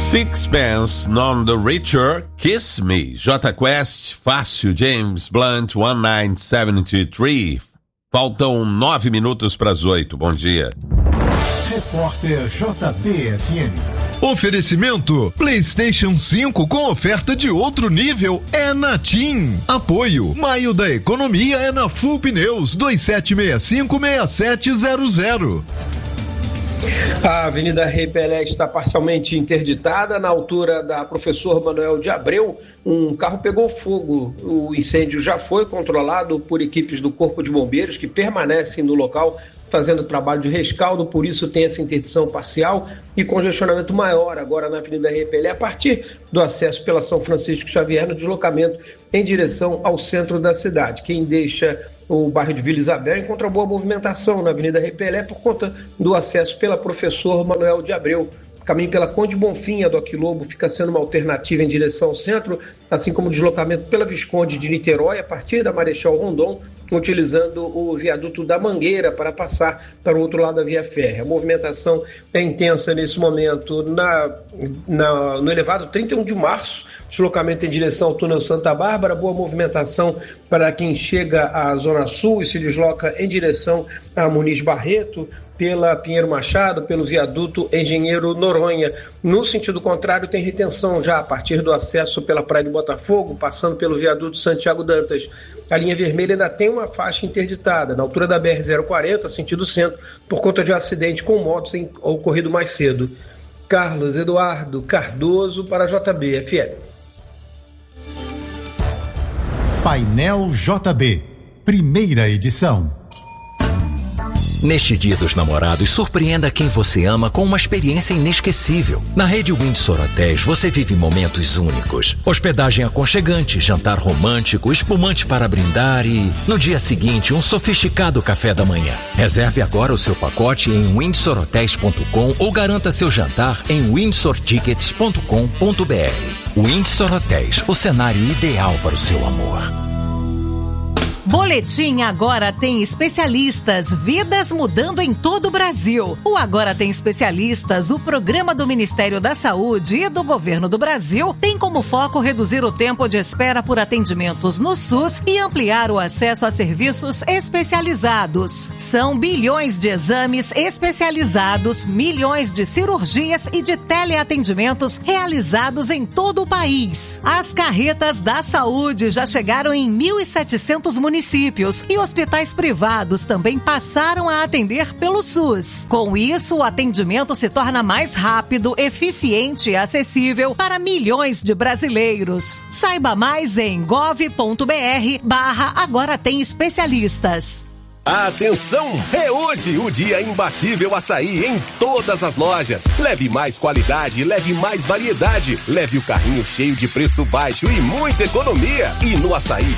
Sixpence None the Richer, Kiss Me, J Quest, Fácil, James Blunt, 1973. Faltam 9 minutos para as 8. Bom dia. Repórter JBFM. Oferecimento PlayStation 5 com oferta de outro nível é na TIM. Apoio Maio da Economia é na Full Pneus 2765-6700. A Avenida Rei Pelé está parcialmente interditada. Na altura da Professor Manuel de Abreu, um carro pegou fogo. O incêndio já foi controlado por equipes do Corpo de Bombeiros que permanecem no local fazendo trabalho de rescaldo, por isso tem essa interdição parcial e congestionamento maior agora na Avenida Rei Pelé, a partir do acesso pela São Francisco Xavier no deslocamento em direção ao centro da cidade. Quem deixa o bairro de Vila Isabel encontra boa movimentação na Avenida Rei Pelé por conta do acesso pela Professor Manuel de Abreu. Caminho pela Conde Bonfim, a do Aquilobo, fica sendo uma alternativa em direção ao centro, assim como o deslocamento pela Visconde de Niterói, a partir da Marechal Rondon, utilizando o viaduto da Mangueira para passar para o outro lado da via férrea. A movimentação é intensa nesse momento no elevado 31 de março, deslocamento em direção ao túnel Santa Bárbara, boa movimentação para quem chega à Zona Sul e se desloca em direção a Muniz Barreto, pela Pinheiro Machado, pelo viaduto Engenheiro Noronha. No sentido contrário, tem retenção já a partir do acesso pela Praia de Botafogo, passando pelo viaduto Santiago Dantas. A linha vermelha ainda tem uma faixa interditada, na altura da BR-040, sentido centro, por conta de um acidente com motos ocorrido mais cedo. Carlos Eduardo Cardoso para a JBFM. Painel JB, primeira edição. Neste Dia dos Namorados, surpreenda quem você ama com uma experiência inesquecível. Na rede Windsor Hotéis, você vive momentos únicos. Hospedagem aconchegante, jantar romântico, espumante para brindar e, no dia seguinte, um sofisticado café da manhã. Reserve agora o seu pacote em windsorhotels.com ou garanta seu jantar em windsortickets.com.br. Windsor Hotéis, o cenário ideal para o seu amor. Boletim Agora Tem Especialistas, vidas mudando em todo o Brasil. O Agora Tem Especialistas, o programa do Ministério da Saúde e do Governo do Brasil, tem como foco reduzir o tempo de espera por atendimentos no SUS e ampliar o acesso a serviços especializados. São bilhões de exames especializados, milhões de cirurgias e de teleatendimentos realizados em todo o país. As carretas da saúde já chegaram em 1.700 municípios e hospitais privados também passaram a atender pelo SUS. Com isso, o atendimento se torna mais rápido, eficiente e acessível para milhões de brasileiros. Saiba mais em gov.br/Agora Tem Especialistas. Atenção! É hoje o dia imbatível Açaí em todas as lojas. Leve mais qualidade, leve mais variedade, leve o carrinho cheio de preço baixo e muita economia. E no Açaí